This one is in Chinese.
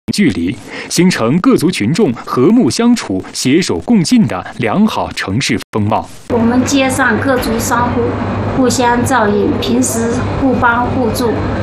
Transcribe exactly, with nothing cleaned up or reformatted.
距离，形成各族群众和睦相处、携手共进的良好城市风貌。 我们街上各族商户互相照应，平时互帮互助，